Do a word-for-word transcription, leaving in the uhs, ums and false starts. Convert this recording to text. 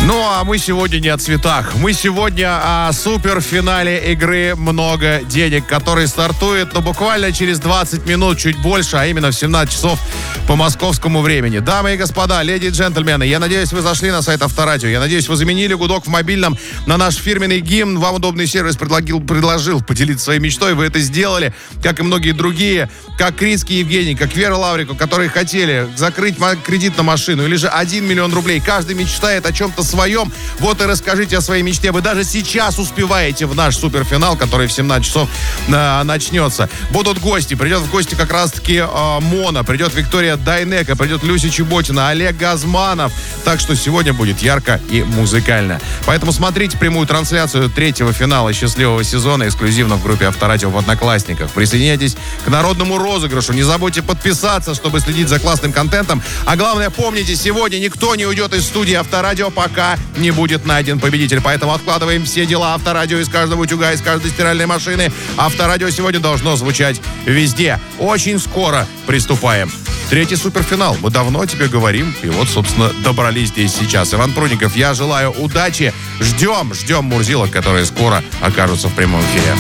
Ну, а мы сегодня не о цветах. Мы сегодня о суперфинале игры «Много денег», который стартует, ну, буквально через двадцать минут, чуть больше, а именно в семнадцать часов по московскому времени. Дамы и господа, леди и джентльмены, я надеюсь, вы зашли на сайт Авторадио. Я надеюсь, вы заменили гудок в мобильном на наш фирменный гимн. Вам удобный сервис предложил, предложил поделиться своей мечтой. Вы это сделали, как и многие другие, как Крицкий Евгений, как Вера Лаврико, которые хотели закрыть кредит на машину или же один миллион рублей. Каждый мечтает о чем-то своем. Вот и расскажите о своей мечте. Вы даже сейчас успеваете в наш суперфинал, который в семнадцать часов э, начнется. Будут гости. Придет в гости как раз-таки э, Мона, придет Виктория Дайнеко, придет Люся Чеботина, Олег Газманов. Так что сегодня будет ярко и музыкально. Поэтому смотрите прямую трансляцию третьего финала счастливого сезона эксклюзивно в группе Авторадио в Одноклассниках. Присоединяйтесь к народному розыгрышу. Не забудьте подписаться, чтобы следить за классным контентом. А главное, помните, сегодня никто не уйдет из студии Авторадио, пока не будет найден победитель. Поэтому откладываем все дела Авторадио из каждого утюга, из каждой стиральной машины. Авторадио сегодня должно звучать везде. Очень скоро приступаем. Третий суперфинал. Мы давно о тебе говорим. И вот, собственно, добрались здесь сейчас. Иван Прудников, я желаю удачи. Ждем, ждем Мурзилок, которые скоро окажутся в прямом эфире.